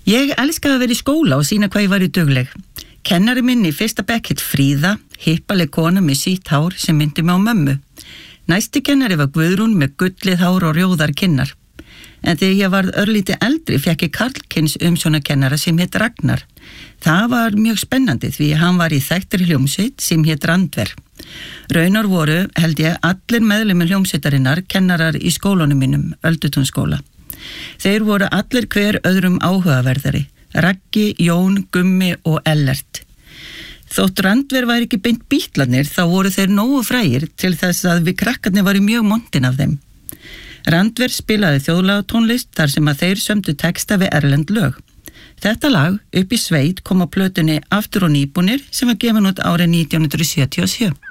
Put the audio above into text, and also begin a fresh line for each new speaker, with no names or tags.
Ég elskaði að vera í skóla og sína hvað ég var í dugleg. Kennari minn í fyrsta bekk hét Fríða, hippaleg kona með sítt hár sem myndi mig á mömmu. Næsti kennari var Guðrún með gullið hár og rjóðar kinnar. En þegar ég varð örlítið eldri fékk ég karlkyns umsjónarkennara sem hét Ragnar. Það var mjög spennandi því hann var í þekktri hljómsveit sem hét Randver. Raunar voru, held ég, allir meðlimir hljómsveitarinnar kennarar í skólanum mínum, Öldutúnsskóla. Þeir voru allir hver öðrum áhugaverðari, Raggi, Jón, Gummi og Ellert. Þótt Randver væri ekki beint Bítlarnir þá voru þeir nógu frægir til þess að við krakkarnir varum mjög montin af þeim. Randver spilaði þjóðlagatónlist þar sem að þeir sömdu texta við erlend lög. Þetta lag, Upp í sveit, kom á plötunni Aftur og nýbúnir sem var gefin út árið 1977.